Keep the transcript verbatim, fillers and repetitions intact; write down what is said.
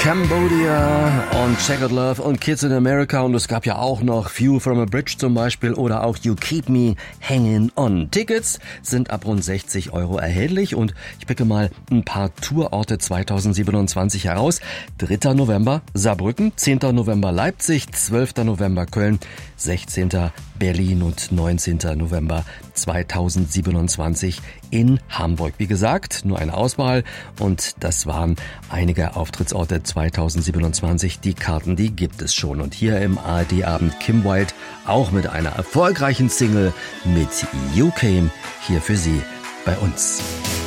Cambodia und Checkered Love und Kids in America, und es gab ja auch noch View from a Bridge zum Beispiel oder auch You Keep Me Hanging On. Tickets sind ab rund sechzig Euro erhältlich und ich picke mal ein paar Tourorte zweitausendsiebenundzwanzig heraus. dritter November Saarbrücken, zehnter November Leipzig, zwölfter November Köln, sechzehnter Berlin und neunzehnter November zweitausendsiebenundzwanzig in Hamburg. Wie gesagt, nur eine Auswahl und das waren einige Auftrittsorte zweitausendsiebenundzwanzig. Die Karten, die gibt es schon. Und hier im A R D-Abend Kim Wilde auch mit einer erfolgreichen Single mit You Came hier für Sie bei uns.